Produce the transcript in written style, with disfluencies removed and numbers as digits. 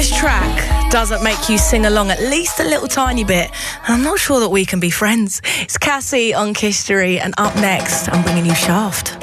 this track doesn't make you sing along at least a little tiny bit, I'm not sure that we can be friends. It's Cassie on Kiss Theory, and up next, I'm bringing you Shaft.